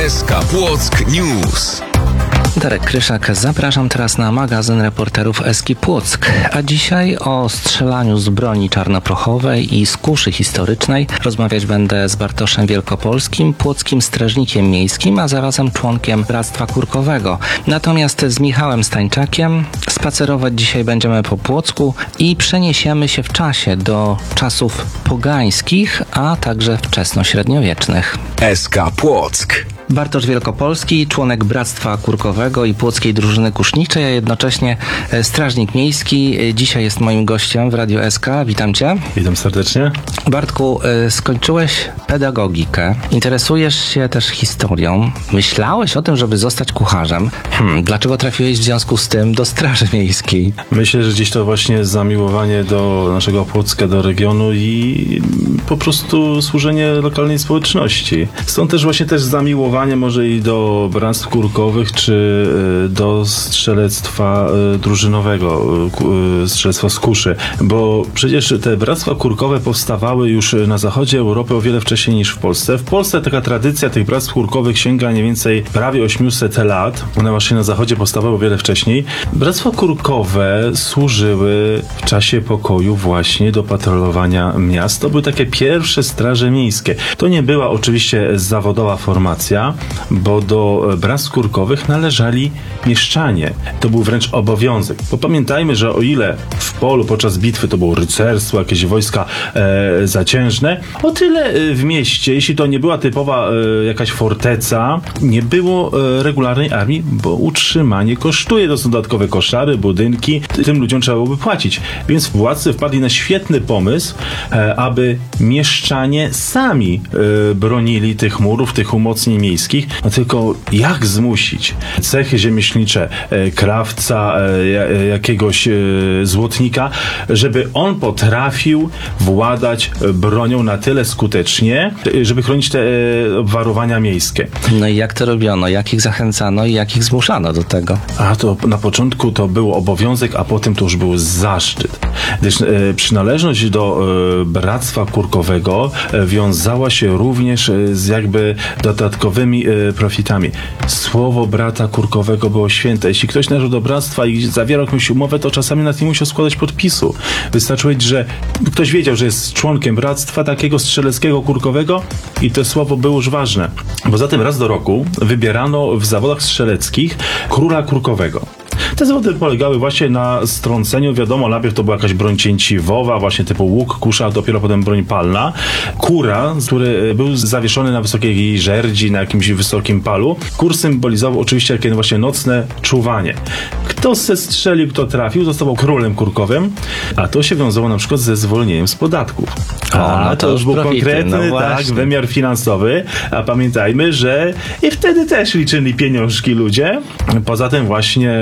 SK Płock News. Darek Kryszak, zapraszam teraz na magazyn reporterów Eski Płock. A dzisiaj o strzelaniu z broni czarnoprochowej i z kuszy historycznej rozmawiać będę z Bartoszem Wielkopolskim, płockim strażnikiem miejskim, a zarazem członkiem Bractwa Kurkowego. Natomiast z Michałem Stańczakiem spacerować dzisiaj będziemy po Płocku i przeniesiemy się w czasie do czasów pogańskich, a także wczesnośredniowiecznych. SK Płock. Bartosz Wielkopolski, członek Bractwa Kurkowego i Płockiej Drużyny Kuszniczej, a jednocześnie strażnik miejski. Dzisiaj jest moim gościem w Radiu SK. Witam Cię. Witam serdecznie. Bartku, skończyłeś pedagogikę, interesujesz się też historią, myślałeś o tym, żeby zostać kucharzem. Dlaczego trafiłeś w związku z tym do Straży Miejskiej? Myślę, że gdzieś to właśnie zamiłowanie do naszego Płocka, do regionu i po prostu służenie lokalnej społeczności. Stąd też właśnie zamiłowanie może i do bractw kurkowych, czy do strzelectwa drużynowego, strzelectwa z kuszy, bo przecież te bractwa kurkowe powstawały już na zachodzie Europy o wiele wcześniej niż w Polsce. W Polsce taka tradycja tych bractw kurkowych sięga mniej więcej prawie 800 lat. One właśnie na zachodzie powstawały o wiele wcześniej. Bractwa kurkowe służyły w czasie pokoju właśnie do patrolowania miast. To były takie pierwsze straże miejskie. To nie była oczywiście zawodowa formacja, bo do bractw kurkowych należeli mieszczanie. To był wręcz obowiązek. Bo pamiętajmy, że o ile w polu podczas bitwy to było rycerstwo, jakieś wojska zaciężne, o tyle w mieście, jeśli to nie była typowa jakaś forteca, nie było regularnej armii, bo utrzymanie kosztuje. To są dodatkowe koszary, budynki. Tym ludziom trzeba byłoby płacić. Więc władcy wpadli na świetny pomysł, aby mieszczanie sami bronili tych murów, tych umocnień miejskich. No tylko jak zmusić cechy rzemieślnicze, krawca, jakiegoś złotnika, żeby on potrafił władać bronią na tyle skutecznie, żeby chronić te obwarowania miejskie. No i jak to robiono? Jak ich zachęcano i jak ich zmuszano do tego? A to na początku to był obowiązek, a potem to już był zaszczyt. Gdyż przynależność do Bractwa Kurkowego wiązała się również z jakby dodatkowymi profitami. Słowo brata kurkowego było święte. Jeśli ktoś należał do bractwa i zawierał jakąś umowę, to czasami nawet nie musiał składać podpisu. Wystarczyło, że ktoś wiedział, że jest członkiem bractwa takiego strzeleckiego kurkowego i to słowo było już ważne. Poza tym raz do roku wybierano w zawodach strzeleckich króla kurkowego. Te zawody polegały właśnie na strąceniu, wiadomo, najpierw to była jakaś broń cięciwowa, właśnie typu łuk, kusza, a dopiero potem broń palna. Kura, który był zawieszony na wysokiej żerdzi, na jakimś wysokim palu. Kur symbolizował oczywiście jakieś właśnie nocne czuwanie. Kto strzelił, kto trafił, został królem kurkowym, a to się wiązało na przykład ze zwolnieniem z podatków. No to już był konkretny wymiar finansowy, a pamiętajmy, że i wtedy też liczyli pieniążki ludzie. Poza tym właśnie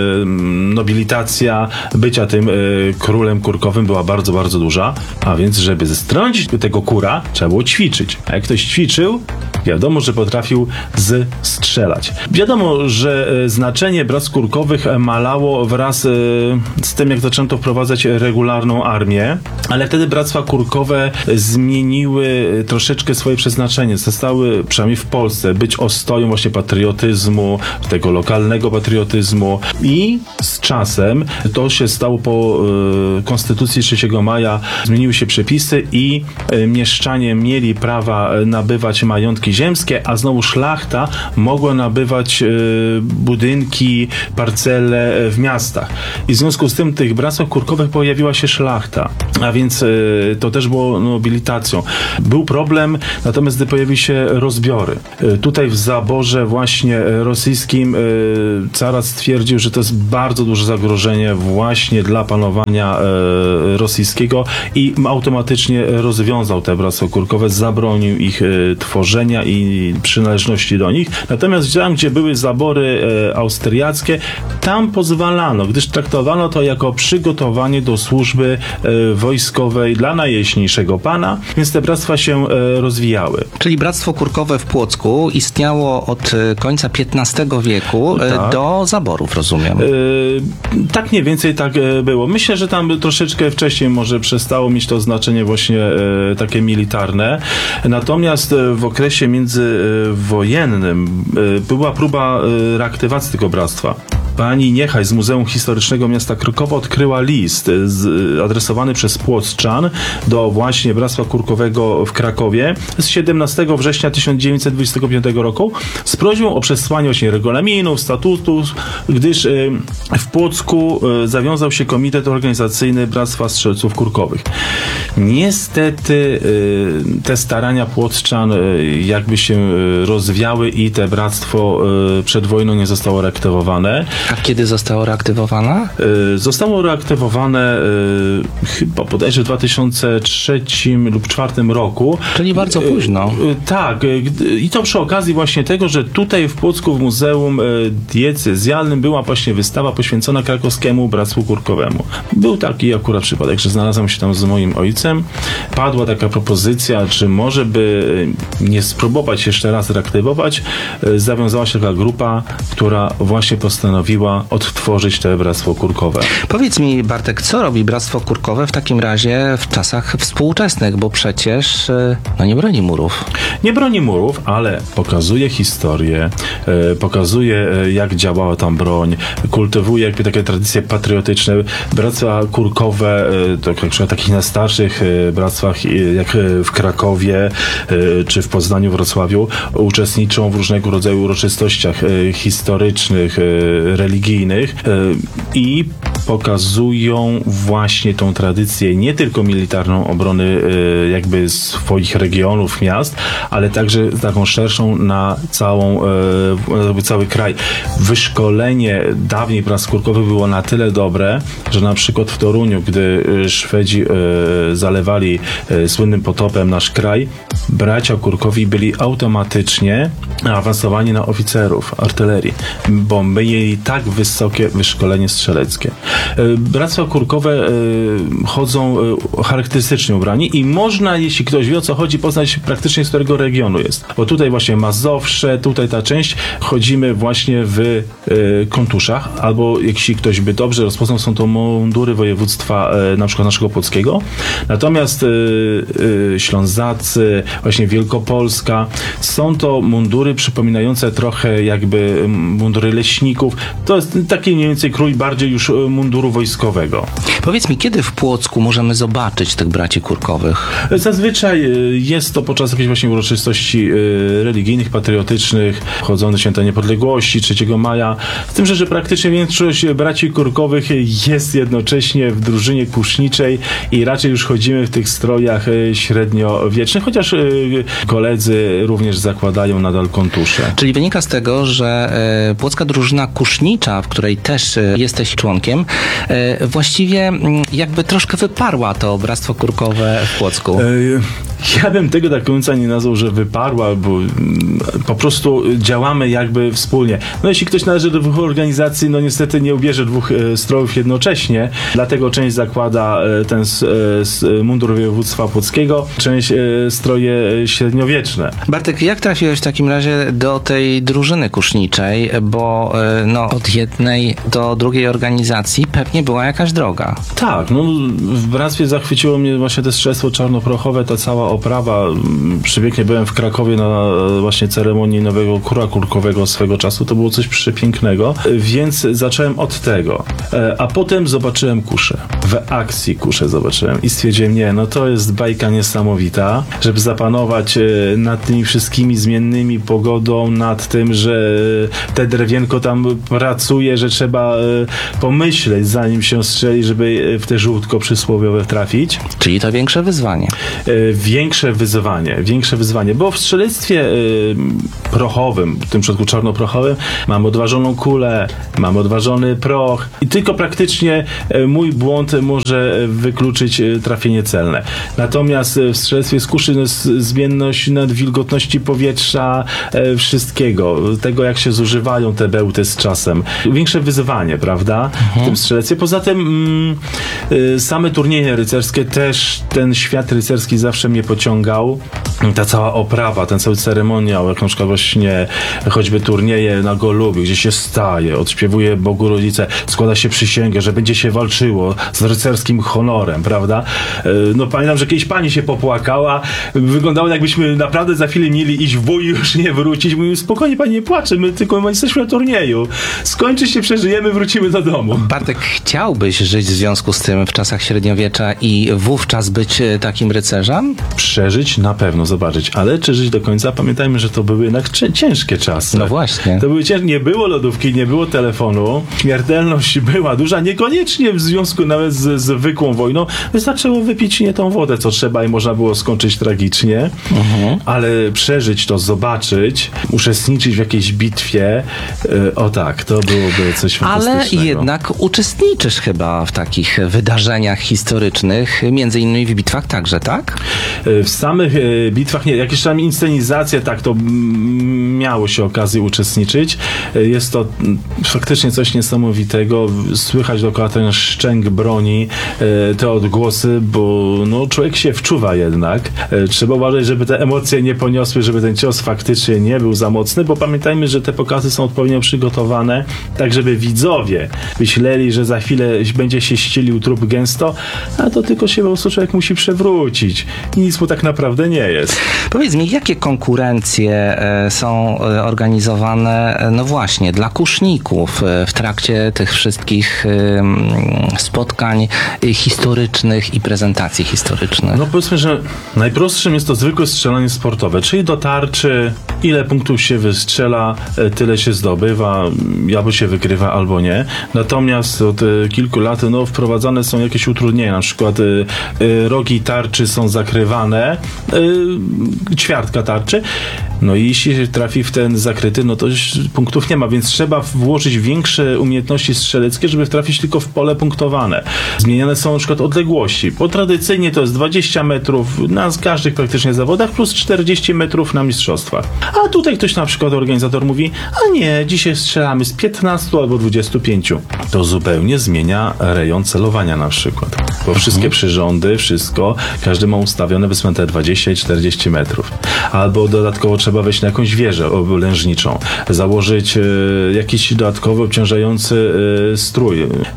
nobilitacja bycia tym królem kurkowym była bardzo, bardzo duża, a więc żeby zestrącić tego kura, trzeba było ćwiczyć. A jak ktoś ćwiczył, wiadomo, że potrafił strzelać. Wiadomo, że znaczenie bractw kurkowych malało wraz z tym, jak zaczęto wprowadzać regularną armię, ale wtedy bractwa kurkowe zmieniły troszeczkę swoje przeznaczenie. Zostały, przynajmniej w Polsce, być ostoją właśnie patriotyzmu, tego lokalnego patriotyzmu i z czasem to się stało po Konstytucji 3 maja, zmieniły się przepisy i mieszczanie mieli prawa nabywać majątki ziemskie, a znowu szlachta mogła nabywać budynki, parcele w miastach. I w związku z tym w tych bractwach kurkowych pojawiła się szlachta, a więc to też było nobilitacją. Był problem, natomiast gdy pojawiły się rozbiory. Tutaj w zaborze właśnie rosyjskim carat stwierdził, że to jest bardzo duże zagrożenie właśnie dla panowania rosyjskiego i automatycznie rozwiązał te bractwa kurkowe, zabronił ich tworzenia i przynależności do nich. Natomiast tam, gdzie były zabory austriackie, tam pozwalano, gdyż traktowano to jako przygotowanie do służby wojskowej dla najjaśniejszego pana, więc te bractwa się rozwijały. Czyli Bractwo Kurkowe w Płocku istniało od końca XV wieku do zaborów, rozumiem. rozumiem. Tak mniej więcej tak było. Myślę, że tam troszeczkę wcześniej może przestało mieć to znaczenie właśnie takie militarne. Natomiast w okresie międzywojennym była próba reaktywacji tego bractwa. Pani Niechaj z Muzeum Historycznego Miasta Krakowa odkryła list adresowany przez płockczan do właśnie Bractwa Kurkowego w Krakowie z 17 września 1925 roku z prośbą o przesłanie właśnie regulaminów, statutów, gdyż w Płocku zawiązał się komitet organizacyjny Bractwa Strzelców Kurkowych. Niestety te starania płockczan jakby się rozwiały i te bractwo przed wojną nie zostało reaktywowane. A kiedy zostało reaktywowane? Zostało reaktywowane chyba bodajże w 2003 lub 2004 roku. Czyli bardzo późno. Tak. I to przy okazji właśnie tego, że tutaj w Płocku w Muzeum Diecezjalnym była właśnie wystawa poświęcona krakowskiemu Bractwu Kurkowemu. Był taki akurat przypadek, że znalazłem się tam z moim ojcem. Padła taka propozycja, czy może by nie spróbować jeszcze raz reaktywować. Zawiązała się taka grupa, która właśnie postanowiła odtworzyć te Bractwo Kurkowe. Powiedz mi, Bartek, co robi Bractwo Kurkowe w takim razie w czasach współczesnych, bo przecież nie broni murów. Nie broni murów, ale pokazuje historię, pokazuje jak działała tam broń, kultywuje jakby takie tradycje patriotyczne. Bractwa Kurkowe, tak jak przy takich najstarszych bractwach jak w Krakowie czy w Poznaniu, Wrocławiu, uczestniczą w różnego rodzaju uroczystościach historycznych, religijnych i pokazują właśnie tą tradycję nie tylko militarną obrony jakby swoich regionów, miast, ale także taką szerszą na cały kraj. Wyszkolenie dawniej Bractw Kurkowych było na tyle dobre, że na przykład w Toruniu, gdy Szwedzi zalewali słynnym potopem nasz kraj, bracia Kurkowi byli automatycznie awansowani na oficerów artylerii, bo mieli tak wysokie wyszkolenie strzeleckie. Bractwa Kurkowe chodzą charakterystycznie ubrani i można, jeśli ktoś wie, o co chodzi, poznać praktycznie z którego regionu jest. Bo tutaj właśnie Mazowsze, tutaj ta część, chodzimy właśnie w kontuszach, albo jeśli ktoś by dobrze rozpoznał, są to mundury województwa na przykład naszego płockiego. Natomiast Ślązacy, właśnie Wielkopolska, są to mundury przypominające trochę jakby mundury leśników. To jest taki mniej więcej krój bardziej już munduru wojskowego. Powiedz mi, kiedy w Płocku możemy zobaczyć tych braci Kurkowych? Zazwyczaj jest to podczas jakichś właśnie uroczystości religijnych, patriotycznych, chodzące Święta Niepodległości, 3 maja. Z tym, że praktycznie większość braci Kurkowych jest jednocześnie w drużynie kuszniczej i raczej już chodzimy w tych strojach średniowiecznych, chociaż koledzy również zakładają nadal kontusze. Czyli wynika z tego, że Płocka drużyna kusznicza, w której też jesteś członkiem, właściwie jakby troszkę wyparła to Bractwo Kurkowe w Płocku. Ja bym tego tak końca nie nazwał, że wyparła, bo po prostu działamy jakby wspólnie. No jeśli ktoś należy do 2 organizacji, no niestety nie ubierze 2 strojów jednocześnie, dlatego część zakłada ten mundur województwa płockiego, część stroje średniowieczne. Bartek, jak trafiłeś w takim razie do tej drużyny kuszniczej, bo od jednej do drugiej organizacji pewnie była jakaś droga. Tak, no w bractwie zachwyciło mnie właśnie to strzelstwo czarnoprochowe, ta cała oprawa. Przepięknie byłem w Krakowie na właśnie ceremonii nowego kura kurkowego swego czasu. To było coś przepięknego, więc zacząłem od tego. A potem zobaczyłem kuszę. W akcji kuszę zobaczyłem i stwierdziłem, nie, no to jest bajka niesamowita, żeby zapanować nad tymi wszystkimi zmiennymi pogodą, nad tym, że te drewienko tam pracuje, że trzeba pomyśleć, zanim się strzeli, żeby w te żółtko przysłowiowe trafić. Czyli to większe wyzwanie. Większe wyzwanie, bo w strzelectwie prochowym, w tym przypadku czarnoprochowym, mamy odważoną kulę, mamy odważony proch i tylko praktycznie mój błąd może wykluczyć trafienie celne. Natomiast w strzelectwie z kuszy jest zmienność wilgotności powietrza, wszystkiego, tego jak się zużywają te bełty z czasem. Większe wyzwanie, prawda? W tym strzelectwie. Poza tym same turnieje rycerskie, też ten świat rycerski zawsze mnie pociągał. Ta cała oprawa, ten cały ceremoniał, jak na przykład właśnie choćby turnieje na Golubiu, gdzie się staje, odśpiewuje Bogu Rodzice, składa się przysięgę, że będzie się walczyło z rycerskim honorem, prawda? No pamiętam, że kiedyś pani się popłakała, wyglądało jakbyśmy naprawdę za chwilę mieli iść w bój i już nie wrócić. Mówimy, spokojnie, pani nie płacze, my tylko jesteśmy na turnieju. Skończy się, przeżyjemy, wrócimy do domu. Bartek, chciałbyś żyć w związku z tym w czasach średniowiecza i wówczas być takim rycerzem? Przeżyć na pewno, zobaczyć, ale czy żyć do końca? Pamiętajmy, że to były jednak ciężkie czasy. No właśnie. To były nie było lodówki, nie było telefonu, śmiertelność była duża, niekoniecznie w związku nawet z zwykłą wojną. Wystarczyło wypić nie tą wodę, co trzeba i można było skończyć tragicznie, ale przeżyć to, zobaczyć, uczestniczyć w jakiejś bitwie, o tak, to byłoby coś fantastycznego. Ale jednak uczestniczysz chyba w takich wydarzeniach historycznych, między innymi w bitwach także, tak? W samych bitwach nie, jakieś tam inscenizacje, tak, to miało się okazję uczestniczyć. Jest to faktycznie coś niesamowitego. Słychać dookoła ten szczęk broni, te odgłosy, bo no, człowiek się wczuwa jednak. Trzeba uważać, żeby te emocje nie poniosły, żeby ten cios faktycznie nie był za mocny, bo pamiętajmy, że te pokazy są odpowiednio przygotowane, tak żeby widzowie myśleli, że za chwilę będzie się ścielił trup gęsto, a to tylko się po prostu człowiek musi przewrócić. I nic mu tak naprawdę nie jest. Powiedz mi, jakie konkurencje są organizowane, no właśnie, dla kuszników w trakcie tych wszystkich spotkań historycznych i prezentacji historycznych? No powiedzmy, że najprostszym jest to zwykłe strzelanie sportowe, czyli do tarczy, ile punktów się wystrzela, tyle się zdobywa, albo się wygrywa, albo nie. Natomiast od kilku lat wprowadzane są jakieś utrudnienia, na przykład rogi tarczy są zakrywane, ćwiartka tarczy, no i jeśli się trafi w ten zakryty, no to już punktów nie ma, więc trzeba włożyć większe umiejętności strzeleckie, żeby trafić tylko w pole punktowane. Zmieniane są na przykład odległości, bo tradycyjnie to jest 20 metrów na każdych praktycznie zawodach plus 40 metrów na mistrzostwach. A tutaj ktoś na przykład, organizator mówi, a nie, dzisiaj strzelamy z 15 albo 25. To zupełnie zmienia rejon celowania na przykład. Bo wszystkie przyrządy, wszystko, każdy ma ustawione te 20 i 40 metrów. Albo dodatkowo trzeba wejść na jakąś wieżę oblężniczą, założyć jakiś dodatkowy obciążający strój,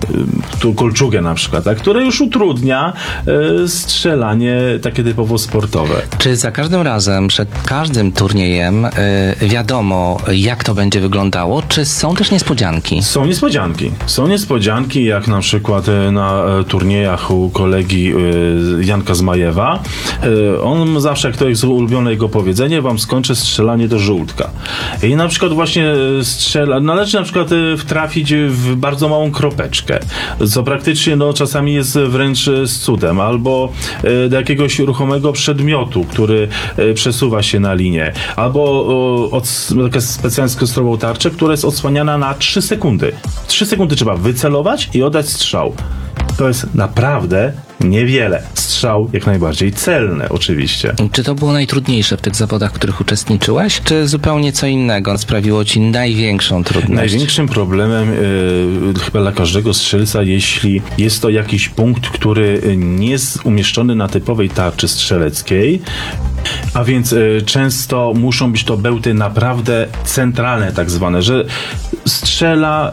tu kolczugę na przykład, tak, które już utrudnia strzelanie takie typowo sportowe. Czy za każdym razem, przed każdym turniejem wiadomo, jak to będzie wyglądało, czy są też niespodzianki? Są niespodzianki. Są niespodzianki, jak na przykład na turniejach u kolegi Janka Zmajewa. On zawsze, jak to jest ulubione jego powiedzenie, wam skończy strzelanie do żółtka. I na przykład właśnie należy na przykład wtrafić w bardzo małą kropeczkę, co praktycznie czasami jest wręcz z cudem, albo do jakiegoś ruchomego przedmiotu, który przesuwa się na linię, albo taka specjalnie skonstruowaną tarczę, która jest odsłaniana na 3 sekundy. 3 sekundy trzeba wycelować i oddać strzał. To jest naprawdę niewiele. Strzał jak najbardziej celny, oczywiście. Czy to było najtrudniejsze w tych zawodach, w których uczestniczyłeś, czy zupełnie co innego sprawiło ci największą trudność? Największym problemem chyba dla każdego strzelca, jeśli jest to jakiś punkt, który nie jest umieszczony na typowej tarczy strzeleckiej, a więc często muszą być to bełty naprawdę centralne, tak zwane, że strzela,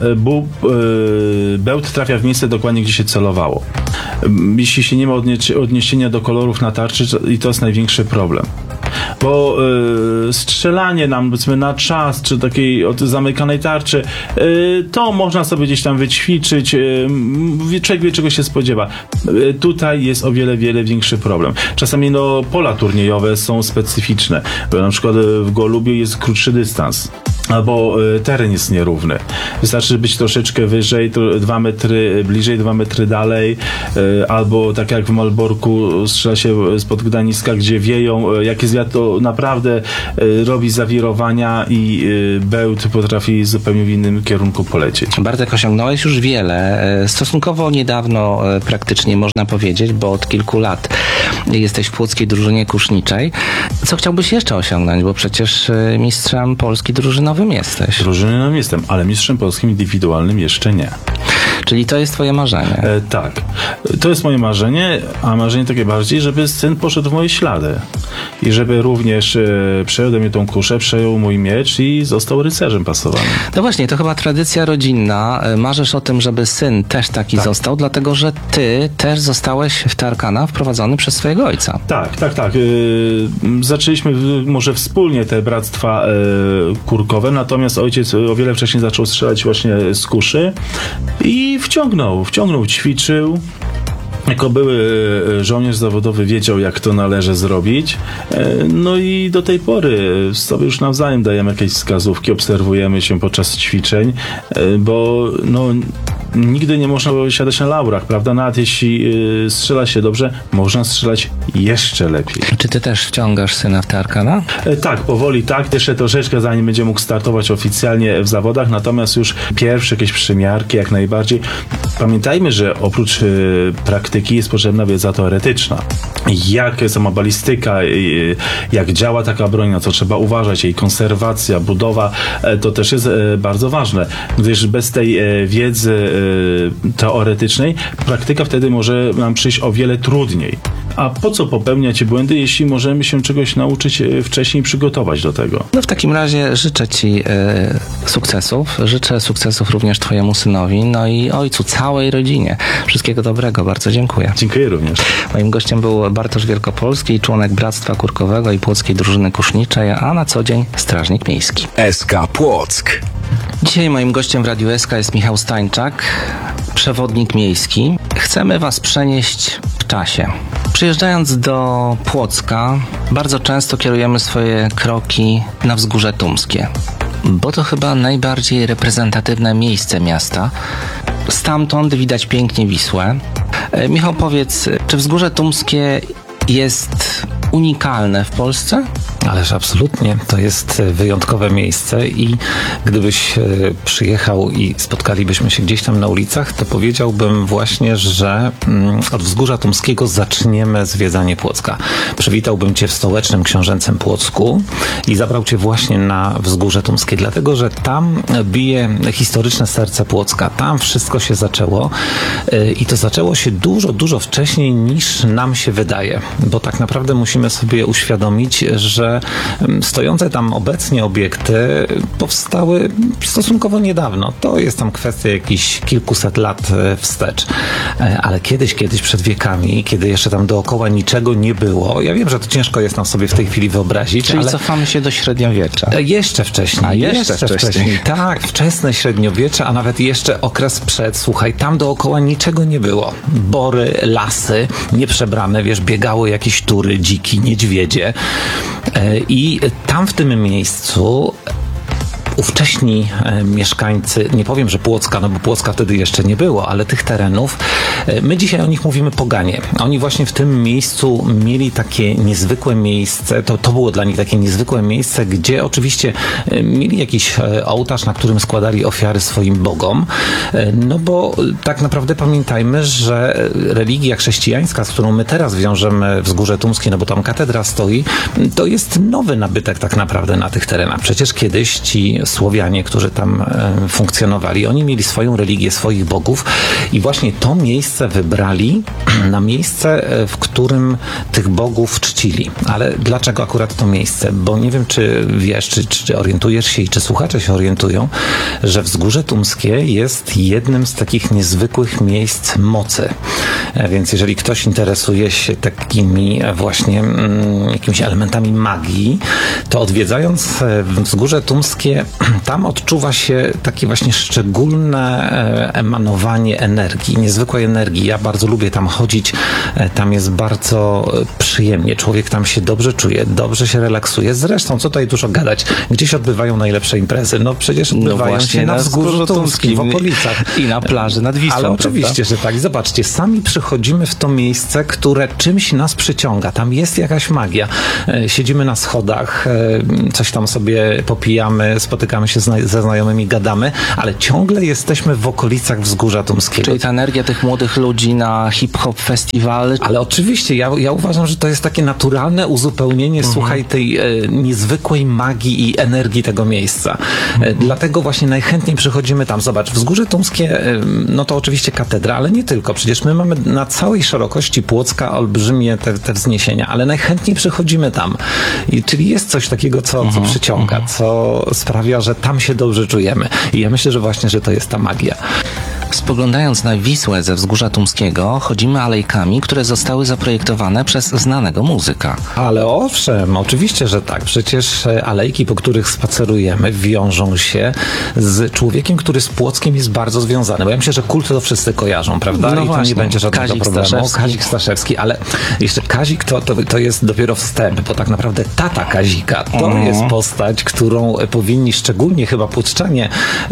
bełt trafia w miejsce dokładnie, gdzie się celowało. Jeśli się nie ma odniesienia do kolorów na tarczy, i to jest największy problem. Bo strzelanie nam, powiedzmy, na czas, czy takiej od zamykanej tarczy, to można sobie gdzieś tam wyćwiczyć, człowiek wie, czego się spodziewa. Tutaj jest o wiele, wiele większy problem. Czasami pola turniejowe są specyficzne, bo na przykład w Golubiu jest krótszy dystans, albo teren jest nierówny. Wystarczy być troszeczkę wyżej, 2 metry bliżej, 2 metry dalej, albo tak jak w Malborku strzela się spod Gdańska, gdzie wieją, jak jest wiatr, to naprawdę robi zawirowania i bełt potrafi zupełnie w innym kierunku polecieć. Bartek, osiągnąłeś już wiele. Stosunkowo niedawno praktycznie można powiedzieć, bo od kilku lat jesteś w płockiej drużynie kuszniczej. Co chciałbyś jeszcze osiągnąć? Bo przecież mistrzem Polski drużynowym jesteś. Drużynowym jestem, ale mistrzem polskim indywidualnym jeszcze nie. Czyli to jest twoje marzenie. Tak. To jest moje marzenie, a marzenie takie bardziej, żeby syn poszedł w moje ślady. I żeby również przejął do mnie tą kuszę, przejął mój miecz i został rycerzem pasowanym. No właśnie, to chyba tradycja rodzinna. Marzysz o tym, żeby syn też taki został, dlatego że ty też zostałeś w te arkana wprowadzony przez swojego ojca. Tak. Zaczęliśmy może wspólnie te bractwa kurkowe, natomiast ojciec o wiele wcześniej zaczął strzelać właśnie z kuszy i wciągnął, ćwiczył. Jako były żołnierz zawodowy wiedział, jak to należy zrobić. No i do tej pory sobie już nawzajem dajemy jakieś wskazówki, obserwujemy się podczas ćwiczeń, bo nigdy nie można siadać na laurach, prawda? Nawet jeśli strzela się dobrze, można strzelać jeszcze lepiej. Czy ty też wciągasz syna w te arkana? Tak, powoli tak. Jeszcze troszeczkę, zanim będzie mógł startować oficjalnie w zawodach, natomiast już pierwsze jakieś przymiarki jak najbardziej. Pamiętajmy, że oprócz praktyki jest potrzebna wiedza teoretyczna. Jak sama balistyka, jak działa taka broń, na co trzeba uważać, jej konserwacja, budowa, to też jest bardzo ważne, gdyż bez tej wiedzy teoretycznej praktyka wtedy może nam przyjść o wiele trudniej. A po co popełniać błędy, jeśli możemy się czegoś nauczyć wcześniej, przygotować do tego? No w takim razie życzę ci sukcesów. Życzę sukcesów również twojemu synowi, no i ojcu, całej rodzinie. Wszystkiego dobrego. Bardzo dziękuję. Dziękuję również. Moim gościem był Bartosz Wielkopolski, członek Bractwa Kurkowego i Płockiej Drużyny Kuszniczej, a na co dzień strażnik miejski. SK Płock. Dzisiaj moim gościem w Radiu SK jest Michał Stańczak, przewodnik miejski. Chcemy was przenieść w czasie. Przyjeżdżając do Płocka, bardzo często kierujemy swoje kroki na Wzgórze Tumskie, bo to chyba najbardziej reprezentatywne miejsce miasta. Stamtąd widać pięknie Wisłę. Michał, powiedz, czy Wzgórze Tumskie jest unikalne w Polsce? Ależ absolutnie. To jest wyjątkowe miejsce i gdybyś przyjechał i spotkalibyśmy się gdzieś tam na ulicach, to powiedziałbym właśnie, że od Wzgórza Tumskiego zaczniemy zwiedzanie Płocka. Przywitałbym cię w stołecznym książęcym Płocku i zabrał cię właśnie na Wzgórze Tumskie, dlatego że tam bije historyczne serce Płocka. Tam wszystko się zaczęło i to zaczęło się dużo wcześniej niż nam się wydaje, bo tak naprawdę musimy sobie uświadomić, że stojące tam obecnie obiekty powstały stosunkowo niedawno. To jest tam kwestia jakichś kilkuset lat wstecz. Ale kiedyś przed wiekami, kiedy jeszcze tam dookoła niczego nie było, ja wiem, że to ciężko jest nam sobie w tej chwili wyobrazić, Czyli ale cofamy się do średniowiecza. Jeszcze wcześniej. A jeszcze wcześniej. Tak, wczesne średniowiecze, a nawet jeszcze okres przed. Słuchaj, tam dookoła niczego nie było. Bory, lasy, nieprzebrane, biegały jakieś tury, dziki, niedźwiedzie. I tam w tym miejscu ówcześni mieszkańcy, nie powiem, że Płocka, no bo Płocka wtedy jeszcze nie było, ale tych terenów, my dzisiaj o nich mówimy poganie. Oni właśnie w tym miejscu mieli takie niezwykłe miejsce, to było dla nich takie niezwykłe miejsce, gdzie oczywiście mieli jakiś ołtarz, na którym składali ofiary swoim bogom, no bo tak naprawdę pamiętajmy, że religia chrześcijańska, z którą my teraz wiążemy Wzgórze Tumskie, no bo tam katedra stoi, to jest nowy nabytek tak naprawdę na tych terenach. Przecież kiedyś ci Słowianie, którzy tam funkcjonowali, oni mieli swoją religię, swoich bogów i właśnie to miejsce wybrali na miejsce, w którym tych bogów czcili. Ale dlaczego akurat to miejsce? Bo nie wiem, czy wiesz, czy orientujesz się i czy słuchacze się orientują, że Wzgórze Tumskie jest jednym z takich niezwykłych miejsc mocy. Więc jeżeli ktoś interesuje się takimi właśnie jakimiś elementami magii, to odwiedzając Wzgórze Tumskie, tam odczuwa się takie właśnie szczególne emanowanie energii, niezwykłej energii. Ja bardzo lubię tam chodzić, tam jest bardzo przyjemnie. Człowiek tam się dobrze czuje, dobrze się relaksuje. Zresztą, co tutaj dużo gadać, gdzieś odbywają najlepsze imprezy. No przecież odbywają się na Wzgórzu Tumskim, w okolicach. I na plaży nad Wisłą. Ale oczywiście, że tak. Zobaczcie, sami przychodzimy w to miejsce, które czymś nas przyciąga. Tam jest jakaś magia. Siedzimy na schodach, coś tam sobie popijamy, spotykamy spotykamy się ze znajomymi, gadamy, ale ciągle jesteśmy w okolicach Wzgórza Tumskiego. Czyli ta energia tych młodych ludzi na hip-hop festiwal. Ale oczywiście, ja uważam, że to jest takie naturalne uzupełnienie, słuchaj, tej niezwykłej magii i energii tego miejsca. Dlatego właśnie najchętniej przychodzimy tam. Zobacz, Wzgórze Tumskie, no to oczywiście katedra, ale nie tylko. Przecież my mamy na całej szerokości Płocka olbrzymie te wzniesienia, ale najchętniej przychodzimy tam. Czyli jest coś takiego, co przyciąga, co sprawia, że tam się dobrze czujemy. I ja myślę, że właśnie, że to jest ta magia. Spoglądając na Wisłę ze Wzgórza Tumskiego, chodzimy alejkami, które zostały zaprojektowane przez znanego muzyka. Ale owszem, oczywiście, że tak. Przecież alejki, po których spacerujemy, wiążą się z człowiekiem, który z Płockiem jest bardzo związany. Bo ja myślę, że kult to wszyscy kojarzą, prawda? No I właśnie. to nie będzie żadnego Kazik problemu. Staszewski. Kazik Staszewski, ale jeszcze Kazik to jest dopiero wstęp, bo tak naprawdę tata Kazika to jest postać, którą powinni szczególnie chyba płocczanie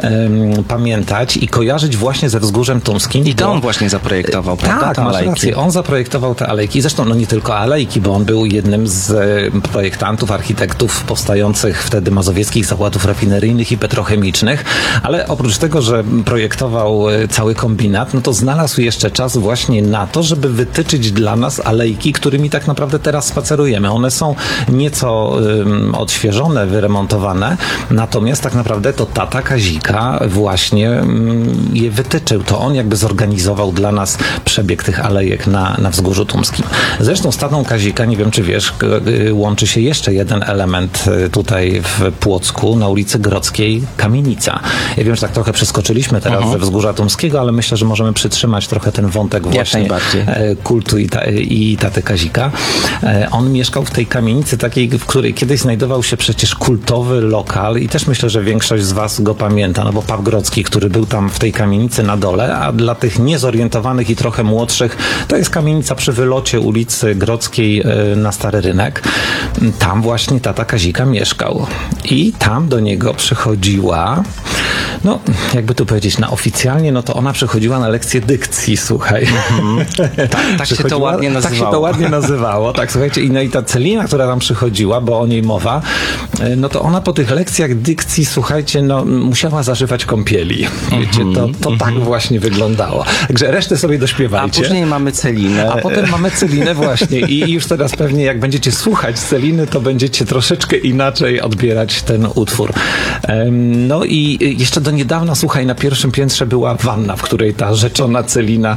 pamiętać i kojarzyć właśnie ze Wzgórzem Tumskim. I to on właśnie zaprojektował, prawda? Tak, te masz alejki. rację. On zaprojektował te alejki. Zresztą no nie tylko alejki, bo on był jednym z projektantów, architektów powstających wtedy mazowieckich zakładów rafineryjnych i petrochemicznych, ale oprócz tego, że projektował cały kombinat, no to znalazł jeszcze czas właśnie na to, żeby wytyczyć dla nas alejki, którymi tak naprawdę teraz spacerujemy. One są nieco odświeżone, wyremontowane, natomiast tak naprawdę to tata Kazika właśnie je wytyczył. To on jakby zorganizował dla nas przebieg tych alejek na Wzgórzu Tumskim. Zresztą z tatą Kazika, nie wiem czy wiesz, łączy się jeszcze jeden element tutaj w Płocku, na ulicy Grodzkiej, kamienica. Ja wiem, że tak trochę przeskoczyliśmy teraz ze Wzgórza Tumskiego, ale myślę, że możemy przytrzymać trochę ten wątek właśnie najbardziej. kultu i taty Kazika. On mieszkał w tej kamienicy takiej, w której kiedyś znajdował się przecież kultowy lokal i też myślę, że większość z was go pamięta, no bo Pap Grodzki, który był tam w tej kamienicy na dole, a dla tych niezorientowanych i trochę młodszych to jest kamienica przy wylocie ulicy Grodzkiej na Stary Rynek. Tam właśnie tata Kazika mieszkał i tam do niego przychodziła, no jakby tu powiedzieć, oficjalnie, no to ona przychodziła na lekcję dykcji, słuchaj. Tak się to ładnie nazywało. Tak się to ładnie nazywało, tak, słuchajcie, i ta Celina, która tam przychodziła, bo o niej mowa, no to ona po tych lekcjach dykcji, słuchajcie, no musiała zażywać kąpieli. Wiecie, to tak właśnie wyglądało. Także resztę sobie dośpiewajcie. A później mamy Celinę. A potem mamy Celinę właśnie i już teraz pewnie jak będziecie słuchać Celiny, to będziecie troszeczkę inaczej odbierać ten utwór. No i jeszcze do niedawna, słuchaj, na pierwszym piętrze była wanna, w której ta rzeczona Celina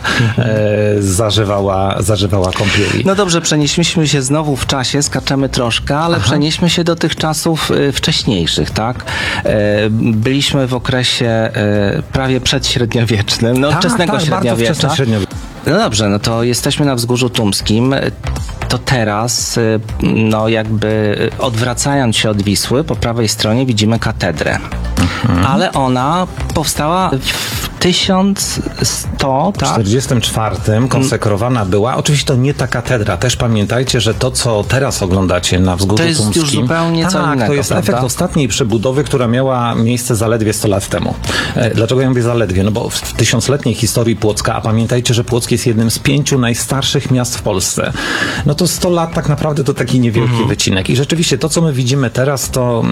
zażywała kąpieli. No dobrze, przenieśliśmy się znowu w czasie, skaczemy troszkę, ale przenieśmy się do tych czasów wcześniejszych, tak? Byliśmy w okresie prawie przedśredniowiecznym, no wczesnego średniowiecza. No dobrze, no to jesteśmy na Wzgórzu Tumskim. To teraz, no jakby odwracając się od Wisły, po prawej stronie widzimy katedrę. Ale ona powstała w 1100, tak? W 1944 konsekrowana była. Oczywiście to nie ta katedra. Też pamiętajcie, że to, co teraz oglądacie na Wzgórzu Tumskim... To jest już zupełnie co innego, to jest prawda? efekt ostatniej przebudowy, która miała miejsce zaledwie 100 lat temu. Dlaczego ja mówię zaledwie? No bo w tysiącletniej historii Płocka, a pamiętajcie, że Płock jest jednym z 5 najstarszych miast w Polsce. No to 100 lat tak naprawdę to taki niewielki wycinek. I rzeczywiście to, co my widzimy teraz, to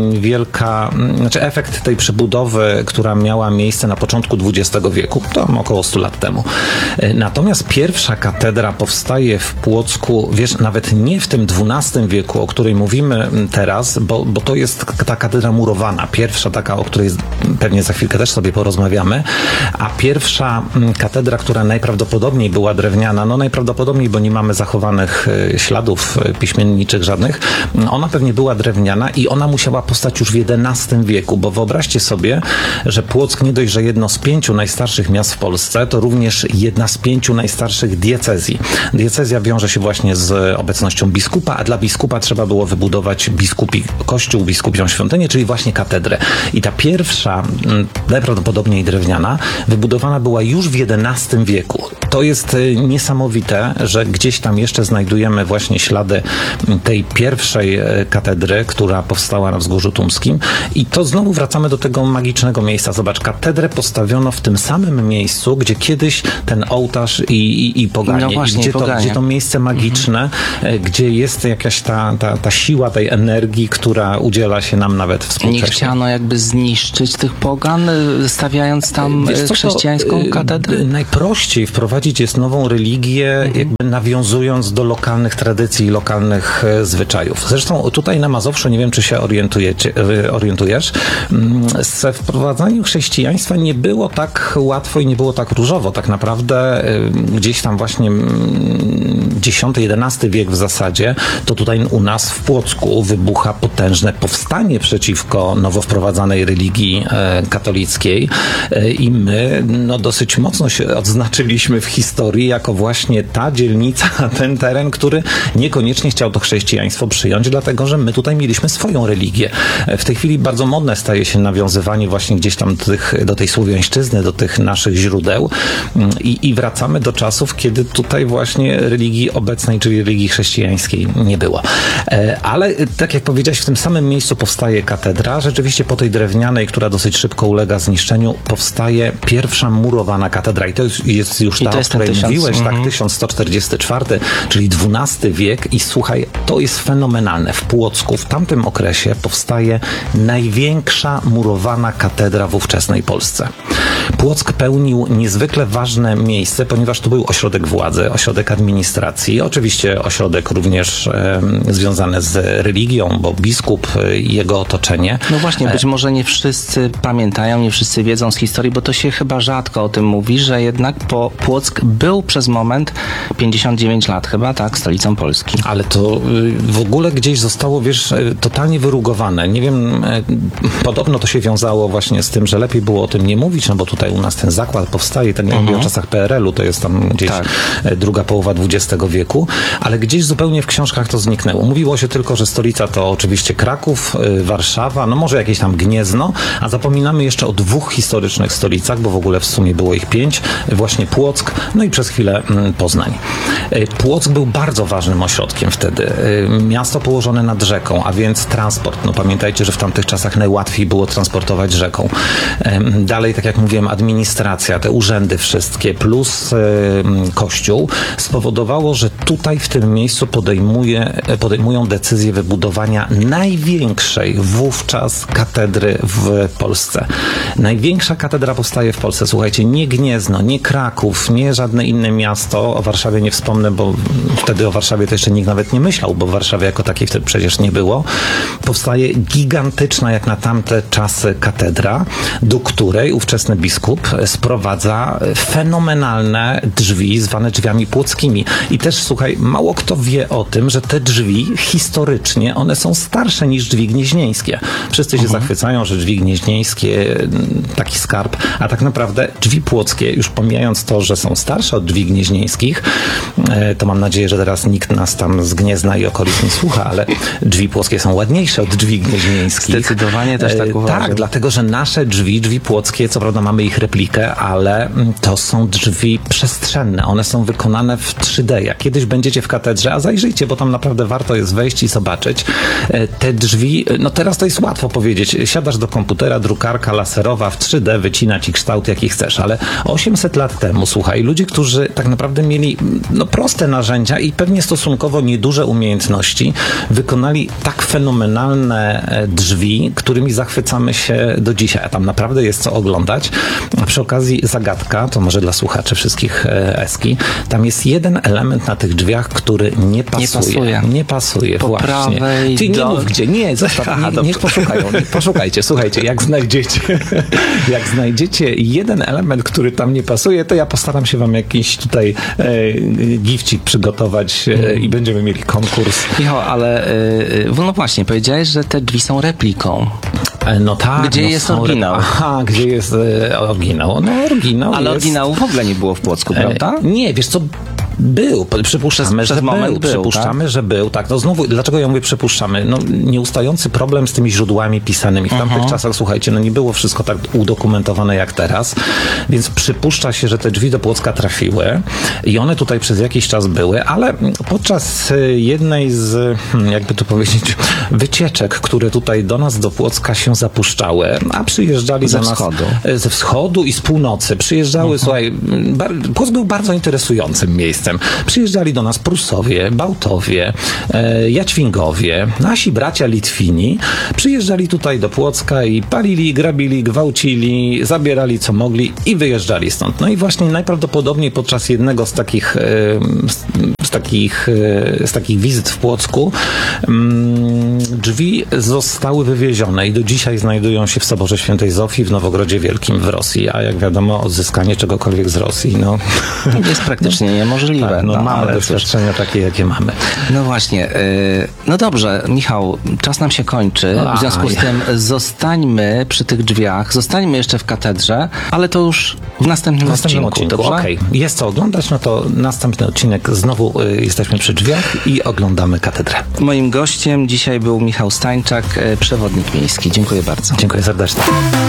efekt tej przebudowy, która miała miejsce na początku XX wieku, to około 100 lat temu. Natomiast pierwsza katedra powstaje w Płocku, wiesz, nawet nie w tym XII wieku, o której mówimy teraz, bo to jest ta katedra murowana. Pierwsza taka, o której pewnie za chwilkę też sobie porozmawiamy, a pierwsza katedra, która najprawdopodobniej była drewniana, no najprawdopodobniej, bo nie mamy zachowanych śladów piśmienniczych żadnych, ona pewnie była drewniana i ona musiała powstać już w XI wieku, bo wyobraźcie sobie, że Płock nie dość, że jedno z 5 najstarszych miast w Polsce, to również jedna z 5 najstarszych diecezji. Diecezja wiąże się właśnie z obecnością biskupa, a dla biskupa trzeba było wybudować kościół, biskupią świątynię, czyli właśnie katedrę. I ta pierwsza najprawdopodobniej drewniana, wybudowana była już w XI wieku. To jest niesamowite, że gdzieś tam jeszcze znajdujemy właśnie ślady tej pierwszej katedry, która powstała na Wzgórzu Tumskim. I to znowu wracamy do tego magicznego miejsca. Zobacz, katedrę postawiono w tym samym miejscu, gdzie kiedyś ten ołtarz i poganie. No właśnie, Gdzie to miejsce magiczne, gdzie jest jakaś ta siła tej energii, która udziela się nam nawet współcześnie. Nie chciano jakby zniszczyć tych pogan, stawiając tam chrześcijańską katedrę? Najprościej wprowadzić jest nową religię, jakby nawiązując do lokalnych tradycji i lokalnych zwyczajów. Zresztą tutaj na Mazowszu, nie wiem, czy się orientujesz, ze wprowadzaniem chrześcijaństwa nie było tak łatwo i nie było tak różowo. Tak naprawdę gdzieś tam właśnie X-XI wiek w zasadzie, to tutaj u nas w Płocku wybucha potężne powstanie przeciwko nowo wprowadzanej religii katolickiej i my dosyć mocno się odznaczyliśmy w historii jako właśnie ta dzielnica, ten teren, który niekoniecznie chciał to chrześcijaństwo przyjąć, dlatego że my tutaj mieliśmy swoją religię. W tej chwili bardzo modne staje się nawiązywanie właśnie gdzieś tam do tej słowiańszczyzny, do tych naszych źródeł i wracamy do czasów, kiedy tutaj właśnie religii obecnej, czyli religii chrześcijańskiej nie było. Ale tak jak powiedziałeś, w tym samym miejscu powstaje katedra. Rzeczywiście po tej drewnianej, która dosyć szybko ulega zniszczeniu, powstaje pierwsza murowana katedra. I to jest już ta, o której mówiłeś, tak, 1144, czyli XII wiek. I słuchaj, to jest fenomenalne. W Płocku w tamtym okresie powstaje największa murowana katedra w ówczesnej Polsce. Płock pełnił niezwykle ważne miejsce, ponieważ to był ośrodek władzy, ośrodek administracji, oczywiście ośrodek również związany z religią, bo biskup i jego otoczenie. No właśnie, być może nie wszyscy pamiętają, nie wszyscy wiedzą z historii, bo to się chyba rzadko o tym mówi, że jednak Płock był przez moment 59 lat chyba, tak, stolicą Polski. Ale to w ogóle gdzieś zostało, wiesz, totalnie wyrugowane. Nie wiem, podobno to się wiązało właśnie z tym, że lepiej było o tym nie mówić, no bo tutaj u nas ten zakład powstaje, ten nie mówię o czasach PRL-u, to jest tam gdzieś druga połowa XX wieku, ale gdzieś zupełnie w książkach to zniknęło. Mówiło się tylko, że stolica to oczywiście Kraków, Warszawa, no może jakieś tam Gniezno, a zapominamy jeszcze o dwóch historycznych stolicach, bo w ogóle w sumie było ich 5, właśnie Płock, no i przez chwilę Poznań. Płock był bardzo ważnym ośrodkiem wtedy. Miasto położone nad rzeką, a więc transport. No pamiętajcie, że w tamtych czasach najłatwiej było transportować rzeką. Dalej, tak jak mówiłem, administracja, te urzędy wszystkie, plus kościół, spowodowało, że tutaj w tym miejscu podejmują decyzję wybudowania największej wówczas katedry w Polsce. Największa katedra powstaje w Polsce. Słuchajcie, nie Gniezno, nie Kraków, nie żadne inne miasto. O Warszawie nie wspomnę, bo wtedy o Warszawie to jeszcze nikt nawet nie myślał, bo Warszawy jako takiej wtedy przecież nie było. Powstaje gigantyczna, jak na tamte czasy, katedra, do której ówczesny biskup sprowadza fenomenalne drzwi, zwane drzwiami płockimi. I też, słuchaj, mało kto wie o tym, że te drzwi historycznie, one są starsze niż drzwi gnieźnieńskie. Wszyscy się zachwycają, że drzwi gnieźnieńskie, taki skarb, a tak naprawdę drzwi płockie, już pomijając to, że są starsze od drzwi gnieźnieńskich, to mam nadzieję, że teraz nikt nas tam z Gniezna i okolic nie słucha, ale drzwi płockie są ładniejsze od drzwi gnieźnieńskich. Zdecydowanie też tak uważam. Tak, dlatego, że nasze drzwi płockie, co prawda mamy ich replikę, ale to są drzwi przestrzenne. One są wykonane w 3D. Jak kiedyś będziecie w katedrze, a zajrzyjcie, bo tam naprawdę warto jest wejść i zobaczyć. Te drzwi, no teraz to jest łatwo powiedzieć. Siadasz do komputera, drukarka laserowa w 3D wycina ci kształt, jaki chcesz, ale 800 lat temu, słuchaj, ludzie, którzy tak naprawdę mieli proste narzędzia i pewnie stosunkowo nieduże umiejętności, wykonali tak fenomenalne drzwi, którymi zachwycamy się do dzisiaj. A tam naprawdę jest co oglądać. A przy okazji zagadka, to może dla słuchaczy wszystkich Eski, tam jest jeden element na tych drzwiach, który nie pasuje. Nie pasuje, po właśnie. Prawej Ty nie mów gdzie, nie, zostaw, niech poszukają. Poszukajcie, słuchajcie, jak znajdziecie jeden element, który tam nie pasuje, to ja postaram się wam jakiś tutaj gifcik przygotować i będziemy mieli konkurs. Michał, ale no właśnie, powiedziałeś, że te drzwi są repliką. No tak. Gdzie jest oryginał? Aha, gdzie jest oryginał? No oryginał ale jest... oryginału w ogóle nie było w Płocku, prawda? Nie, wiesz co, Był. Przypuszczamy, Przez że moment był, Przypuszczamy, że był. Tak, no znowu, dlaczego ja mówię przypuszczamy? No, nieustający problem z tymi źródłami pisanymi. W tamtych czasach, słuchajcie, no nie było wszystko tak udokumentowane jak teraz, więc przypuszcza się, że te drzwi do Płocka trafiły i one tutaj przez jakiś czas były, ale podczas jednej z, jakby to powiedzieć, wycieczek, które tutaj do nas, do Płocka się zapuszczały, a przyjeżdżali Ze do nas wschodu. ze wschodu i z północy. Przyjeżdżały, słuchaj, Płock był bardzo interesującym miejscem. Przyjeżdżali do nas Prusowie, Bałtowie, Jaćwingowie, nasi bracia Litwini. Przyjeżdżali tutaj do Płocka i palili, grabili, gwałcili, zabierali co mogli i wyjeżdżali stąd. No i właśnie najprawdopodobniej podczas jednego z takich wizyt w Płocku drzwi zostały wywiezione i do dzisiaj znajdują się w Soborze Świętej Zofii w Nowogrodzie Wielkim w Rosji. A jak wiadomo, odzyskanie czegokolwiek z Rosji, no... Jest praktycznie niemożliwe. Tak, no mamy ale doświadczenia takie, jakie mamy. No właśnie. No dobrze, Michał, czas nam się kończy. W związku z tym zostańmy przy tych drzwiach, zostańmy jeszcze w katedrze, ale to już w następnym odcinku. Dobrze? Okej. Jest co oglądać, no to następny odcinek znowu jesteśmy przy drzwiach i oglądamy katedrę. Moim gościem dzisiaj był Michał Stańczak, przewodnik miejski. Dziękuję bardzo. Dziękuję serdecznie.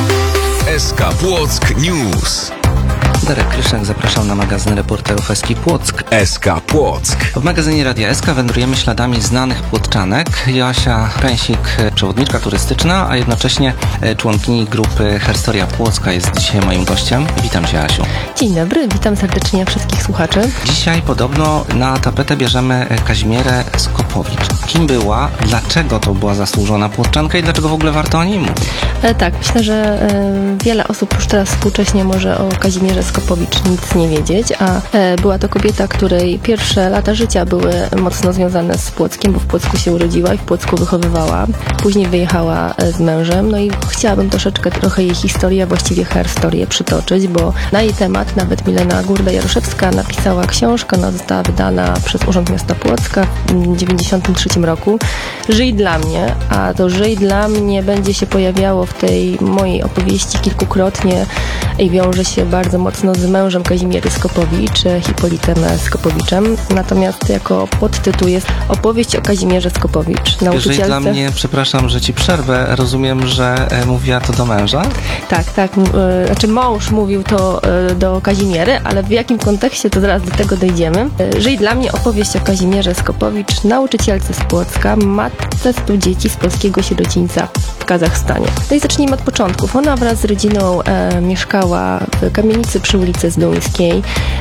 SK Płock News. Darek Kryszak, zapraszam na magazyn reporterów Eski Płock. SK Płock. W magazynie Radia SK wędrujemy śladami znanych płockanek. Joasia Pęsik, przewodniczka turystyczna, a jednocześnie członkini grupy Herstoria Płocka jest dzisiaj moim gościem. Witam Cię, Asiu. Dzień dobry, witam serdecznie wszystkich słuchaczy. Dzisiaj podobno na tapetę bierzemy Kazimierę Skopowicz. Kim była, dlaczego to była zasłużona płotczanka i dlaczego w ogóle warto o niej mówić? Tak, myślę, że wiele osób już teraz współcześnie może o Kazimierze Skopowicz nic nie wiedzieć, a była to kobieta, której pierwsze lata życia były mocno związane z Płockiem, bo w Płocku się urodziła i w Płocku wychowywała. Później wyjechała z mężem, no i chciałabym trochę jej historię, a właściwie herstorię przytoczyć, bo na jej temat nawet Milena Gurda-Jaroszewska napisała książkę, ona została wydana przez Urząd Miasta Płocka w 1993 roku. Żyj dla mnie, a to Żyj dla mnie będzie się pojawiało w tej mojej opowieści kilkukrotnie i wiąże się bardzo mocno z mężem Kazimiery Skopowicz, Hipolitem Skopowiczem. Natomiast jako podtytuł jest Opowieść o Kazimierze Skopowicz, nauczycielce. Jeżeli dla mnie, przepraszam, że Ci przerwę, rozumiem, że mówiła to do męża? Tak. Znaczy mąż mówił to do Kazimiery, ale w jakim kontekście, to zaraz do tego dojdziemy. Żyj dla mnie opowieść o Kazimierze Skopowicz, nauczycielce z Płocka, matce 100 dzieci z polskiego sierocińca w Kazachstanie. No i zacznijmy od początków. Ona wraz z rodziną mieszkała w kamienicy przy ulicy Zduńskiej.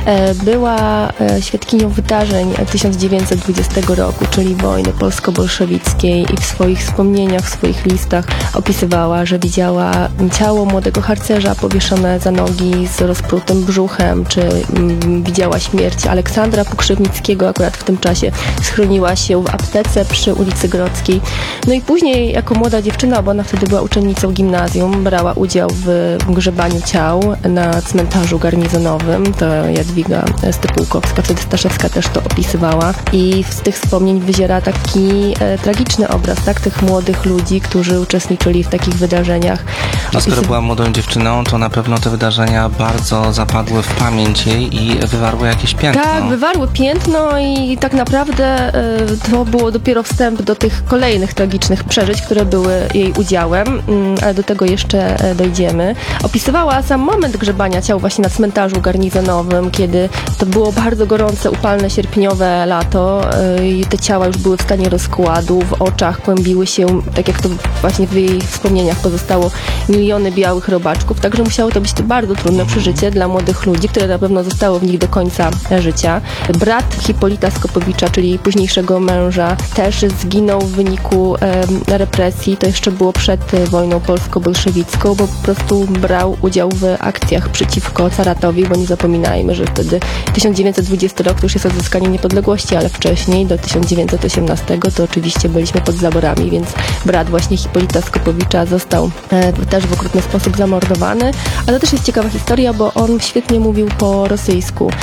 Była świadkinią wydarzeń 1920 roku, czyli wojny polsko-bolszewickiej i w swoich wspomnieniach, w swoich listach opisywała, że widziała ciało młodego harcerza powieszone za nogi z rozprutym brzuchem, czy widziała śmierć Aleksandra Pokrzywnickiego, akurat w tym czasie schroniła się w aptece przy ulicy Grodzkiej. No i później jako młoda dziewczyna, bo ona wtedy była uczennicą gimnazjum, brała udział w grzebaniu ciał na cmentarzu garnizonowym. To Jadwiga Stypułkowska, wtedy Staszewska też to opisywała i z tych wspomnień wyziera taki tragiczny obraz, tak, tych młodych ludzi, którzy uczestniczyli w takich wydarzeniach. No, skoro była młodą dziewczyną, to na pewno te wydarzenia bardzo zapadły w pamięć jej i wywarły jakieś piętno. Tak, wywarły piętno i tak naprawdę to było dopiero wstęp do tych kolejnych tragicznych przeżyć, które były jej udziałem, ale do tego jeszcze dojdziemy. Opisywała sam moment grzebania ciał właśnie na cmentarzu garnizonowym, kiedy to było bardzo gorące, upalne, sierpniowe lato i te ciała już były w stanie rozkładu, w oczach kłębiły się, tak jak to właśnie w jej wspomnieniach pozostało, miliony białych robaczków, także musiało to być to bardzo trudne przeżycie dla młodych ludzi, które na pewno zostało w nich do końca życia. Brat Hipolita Skopowicza, czyli jej późniejszego męża, też zginął w wyniku represji. To jeszcze było przed wojną polsko-bolszewicką, bo po prostu brał udział w akcjach przeciwko caratowi, bo nie zapominajmy, że wtedy 1920 rok to już jest odzyskanie niepodległości, ale wcześniej, do 1918, to oczywiście byliśmy pod zaborami, więc brat właśnie Hipolita Skopowicza został też w okrutny sposób zamordowany, ale to też jest ciekawa historia, bo on świetnie mówił po rosyjsku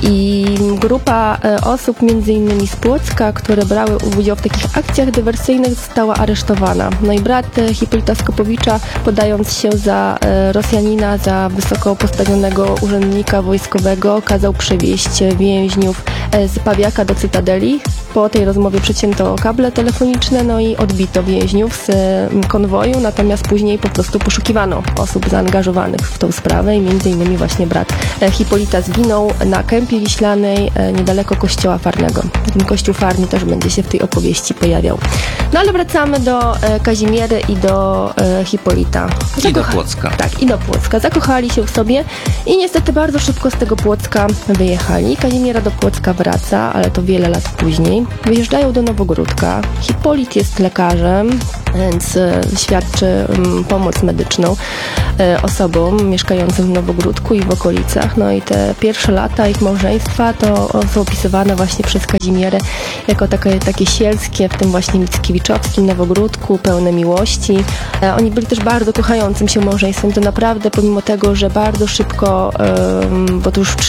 I grupa osób, między innymi z Płocka, które brały udział w takich akcjach dywersyjnych, została aresztowana. No i brat Hipolita Skopowicza, podając się za Rosjanina, za wysoko postawionego urzędnika wojskowego, kazał przewieźć więźniów z Pawiaka do Cytadeli. Po tej rozmowie przecięto kable telefoniczne, no i odbito więźniów z konwoju, natomiast później po prostu poszukiwano osób zaangażowanych w tą sprawę i między innymi właśnie brat Hipolita zginął na Kępie Wiślanej, niedaleko kościoła Farnego. Ten kościół Farny też będzie się w tej opowieści pojawiał. No ale wracamy do Kazimiery i do Hipolita. I do Płocka. Tak, i do Płocka. Zakochali się w sobie i niestety bardzo szybko z tego Płocka wyjechali. Kazimiera do Płocka wraca, ale to wiele lat później. Wyjeżdżają do Nowogródka. Hipolit jest lekarzem, więc świadczy pomoc medyczną osobom mieszkającym w Nowogródku i w okolicach. No i te pierwsze lata ich małżeństwa to są opisywane właśnie przez Kazimierę jako takie sielskie, w tym właśnie Mickiewiczowskim Nowogródku, pełne miłości. Oni byli też bardzo kochającym się małżeństwem. To naprawdę, pomimo tego, że bardzo szybko, bo to już w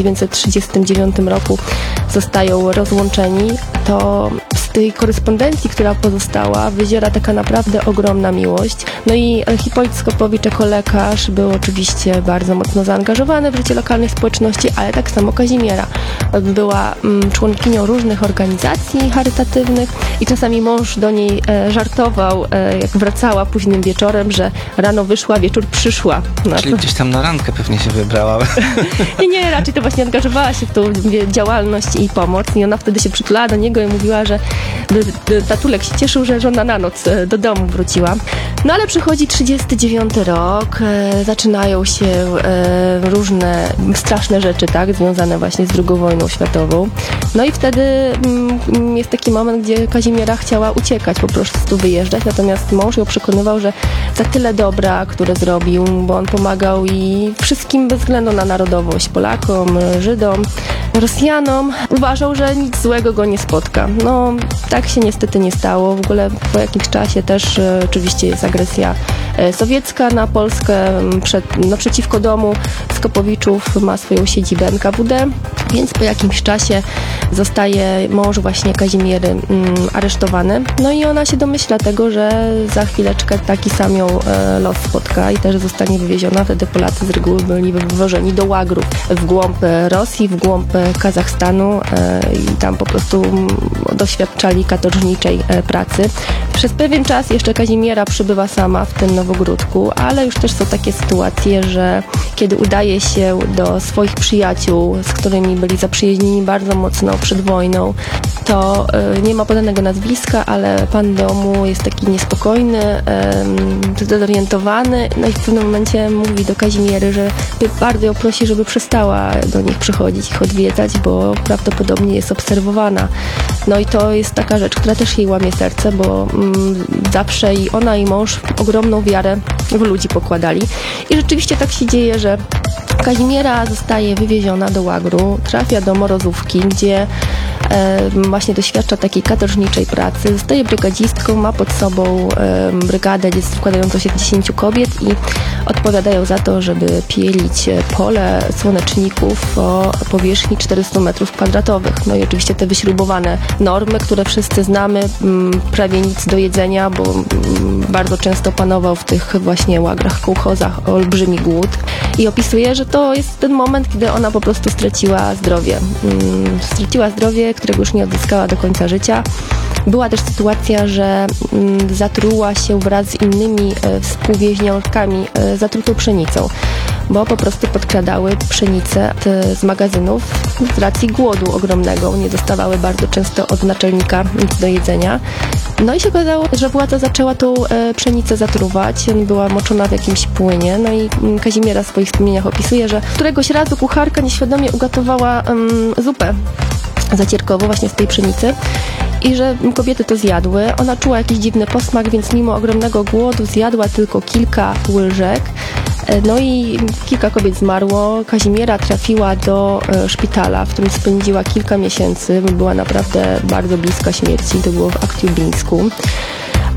1939 roku zostają rozłączeni, to z tej korespondencji, która pozostała, wyziera taka naprawdę ogromna miłość. No i Hipolit Skopowicz jako lekarz był oczywiście bardzo mocno zaangażowany w życie lokalnej społeczności, ale tak samo Kazimiera. Była członkinią różnych organizacji charytatywnych i czasami mąż do niej żartował, jak wracała późnym wieczorem, że rano wyszła, wieczór przyszła. No, Czyli gdzieś tam na randkę pewnie się wybrała. Nie, raczej to właśnie angażowała się w tą działalność i pomoc i ona wtedy się przytulała do niego i mówiła, że tatulek się cieszył, że żona na noc do domu wróciła. No ale przychodzi 39 rok, zaczynają się różne straszne rzeczy, tak, związane właśnie z II wojną światową. No i wtedy jest taki moment, gdzie Kazimiera chciała uciekać, po prostu wyjeżdżać, natomiast mąż ją przekonywał, że za tyle dobra, które zrobił, bo on pomagał i wszystkim bez względu na narodowość, Polakom, Żydom, Rosjanom, uważał, że nic złego go nie spotka. No, tak się niestety nie stało. W ogóle po jakimś czasie też oczywiście jest agresja sowiecka na Polskę. Przeciwko domu Skopowiczów ma swoją siedzibę NKWD, więc po jakimś czasie zostaje mąż właśnie Kazimiery aresztowany. No i ona się domyśla tego, że za chwileczkę taki sam ją los spotka i też zostanie wywieziona. Wtedy Polacy z reguły byli wywożeni do łagrów w głąb Rosji, w głąb Kazachstanu i tam po prostu doświadczali katorżniczej pracy. Przez pewien czas jeszcze Kazimiera przybywa sama w tym Nowogródku, ale już też są takie sytuacje, że kiedy udaje się do swoich przyjaciół, z którymi byli zaprzyjaźnieni bardzo mocno przed wojną, to nie ma podanego nazwiska, ale pan domu jest taki niespokojny, zdezorientowany, no i w pewnym momencie mówi do Kazimiery, że bardzo ją prosi, żeby przestała do nich przychodzić, ich odwiedzać, bo prawdopodobnie jest obserwowana. No i to jest taka rzecz, która też jej łamie serce, bo zawsze i ona i mąż ogromną wiarę w ludzi pokładali. I rzeczywiście tak się dzieje, że Kazimiera zostaje wywieziona do łagru, trafia do Morozówki, gdzie właśnie doświadcza takiej katorżniczej pracy, zostaje brygadzistką, ma pod sobą brygadę składającą się z 10 kobiet i odpowiadają za to, żeby pielić pole słoneczników o powierzchni 400 m². No i oczywiście te wyśrubowane normy, które wszyscy znamy, prawie nic do jedzenia, bo bardzo często panował w tych właśnie łagrach, kołchozach olbrzymi głód i opisuje, że to jest ten moment, kiedy ona po prostu straciła zdrowie. Straciła zdrowie, którego już nie odzyskała do końca życia. Była też sytuacja, że zatruła się wraz z innymi współwięźniarkami zatrutą pszenicą, bo po prostu podkradały pszenicę z magazynów z racji głodu ogromnego. Nie dostawały bardzo często od naczelnika nic do jedzenia. No i się okazało, że władza zaczęła tą pszenicę zatruwać. Była moczona w jakimś płynie. No i Kazimiera w swoich wspomnieniach opisuje, że któregoś razu kucharka nieświadomie ugotowała zupę zacierkową właśnie z tej pszenicy i że kobiety to zjadły. Ona czuła jakiś dziwny posmak, więc mimo ogromnego głodu zjadła tylko kilka łyżek. No i kilka kobiet zmarło. Kazimiera trafiła do szpitala, w którym spędziła kilka miesięcy. Była naprawdę bardzo bliska śmierci. To było w Aktiubińsku.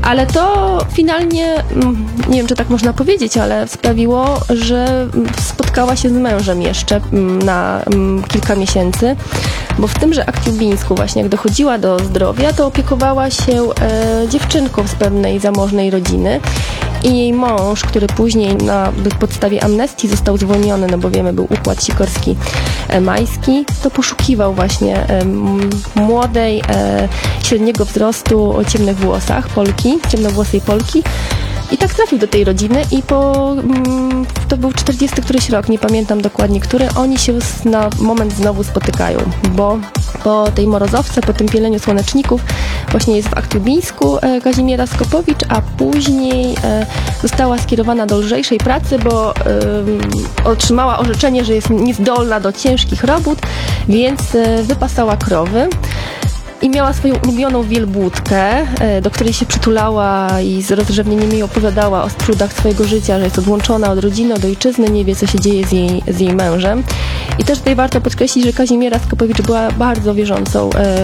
Ale to finalnie, nie wiem, czy tak można powiedzieć, ale sprawiło, że spotkała się z mężem jeszcze na kilka miesięcy, bo w tymże Akciubińsku właśnie, jak dochodziła do zdrowia, to opiekowała się dziewczynką z pewnej zamożnej rodziny i jej mąż, który później na podstawie amnestii został zwolniony, no bo wiemy, był układ Sikorski Majski, to poszukiwał właśnie młodej, średniego wzrostu, o ciemnych włosach Polki, ciemnowłosej Polki. I tak trafił do tej rodziny i to był 40 któryś rok, nie pamiętam dokładnie który, oni się na moment znowu spotykają, bo po tej morozowce, po tym pieleniu słoneczników właśnie jest w Akciubińsku Kazimiera Skopowicz, a później została skierowana do lżejszej pracy, bo otrzymała orzeczenie, że jest niezdolna do ciężkich robót, więc wypasała krowy. I miała swoją ulubioną wielbłądkę, do której się przytulała i z rozrzewnieniem opowiadała o trudach swojego życia, że jest odłączona od rodziny, od ojczyzny, nie wie, co się dzieje z jej mężem. I też tutaj warto podkreślić, że Kazimiera Skopowicz była bardzo wierzącą